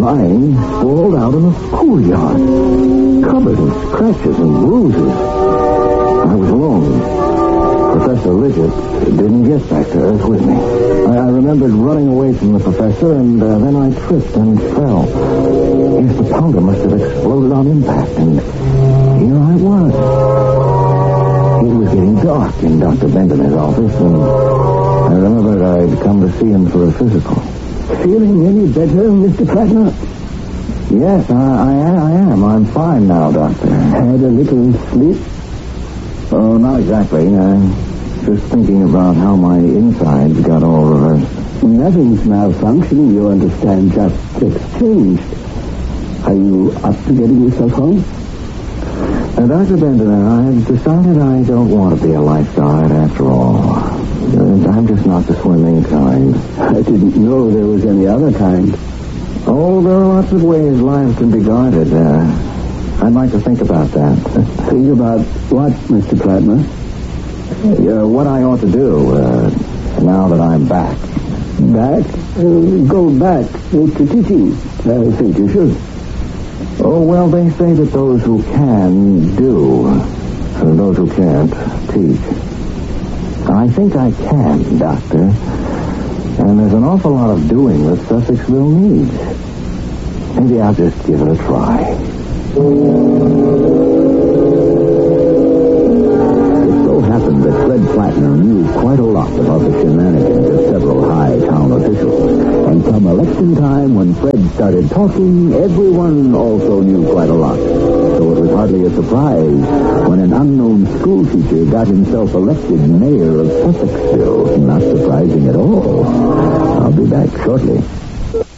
lying sprawled out in a schoolyard, covered in scratches and bruises. I was alone. Professor Lidgett didn't get back to Earth with me. I remembered running away from the professor, and then I tripped and fell. Yes, the powder must have exploded on impact, and here I was. It was getting dark in Dr. Benton's office, and I remembered I'd come to see him for a physical. Feeling any better, Mr. Plattner? Yes, I am. I'm fine now, Doctor. Had a little sleep? Oh, not exactly. Just thinking about how my insides got all reversed. Nothing's malfunctioning, you understand. Just changed. Are you up to getting yourself home? Dr. Benton, I've decided I don't want to be a lifeguard after all. I'm just not the swimming kind. I didn't know there was any other kind. Oh, there are lots of ways life can be guarded. I'd like to think about that. Think about what, Mr. Plattner? What I ought to do now that I'm back. Back? Go back to teaching. I think you should. Oh, well, they say that those who can do, and those who can't teach. I think I can, Doctor. And there's an awful lot of doing that Sussexville needs. Maybe I'll just give it a try. It so happened that Fred Plattner knew quite a lot about the shenanigans of several high town officials. And come election time, when Fred started talking, everyone also knew quite a lot. So it was hardly a surprise when an unknown school teacher got himself elected mayor of Sussexville. Not surprising at all. I'll be back shortly.